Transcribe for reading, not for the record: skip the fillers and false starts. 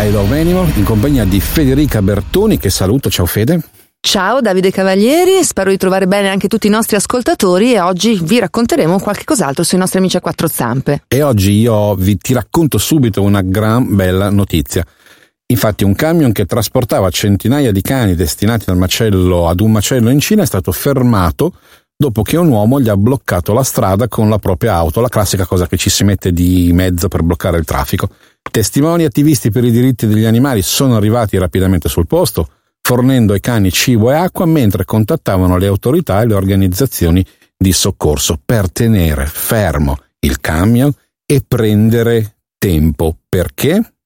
Love Animal in compagnia di Federica Bertoni, che saluto. Ciao Fede. Ciao Davide Cavalieri, spero di trovare bene anche tutti i nostri ascoltatori, e oggi vi racconteremo qualche cos'altro sui nostri amici a quattro zampe. E oggi ti racconto subito una gran bella notizia. Infatti un camion che trasportava centinaia di cani destinati ad un macello in Cina è stato fermato dopo che un uomo gli ha bloccato la strada con la propria auto, la classica cosa che ci si mette di mezzo per bloccare il traffico. Testimoni e attivisti per i diritti degli animali sono arrivati rapidamente sul posto, fornendo ai cani cibo e acqua mentre contattavano le autorità e le organizzazioni di soccorso per tenere fermo il camion e prendere tempo. Perché?